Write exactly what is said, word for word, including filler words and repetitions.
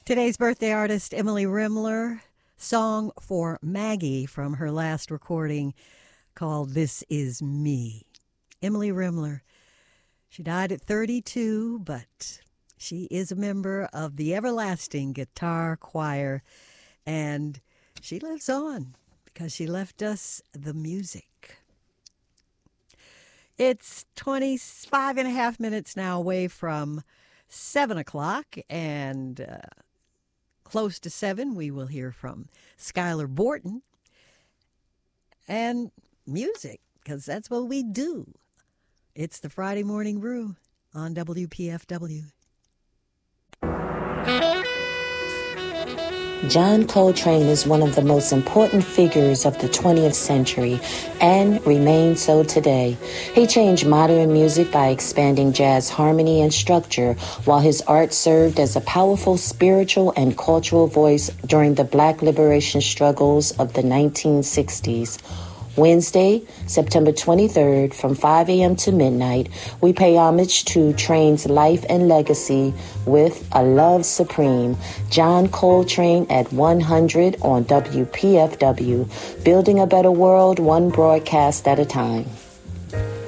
Today's birthday artist, Emily Rimler, song for Maggie from her last recording called This Is Me. Emily Rimler, she died at thirty-two, but she is a member of the Everlasting Guitar Choir, and she lives on because she left us the music. It's twenty-five and a half minutes now away from seven o'clock, and uh, close to seven, we will hear from Skylar Borton and music, because that's what we do. It's the Friday Morning Brew on W P F W. John Coltrane is one of the most important figures of the twentieth century and remains so today. He changed modern music by expanding jazz harmony and structure, while his art served as a powerful spiritual and cultural voice during the Black liberation struggles of the nineteen sixties. Wednesday, September twenty-third, from five a.m. to midnight, we pay homage to Train's life and legacy with A Love Supreme, John Coltrane at one hundred on W P F W, building a better world one broadcast at a time.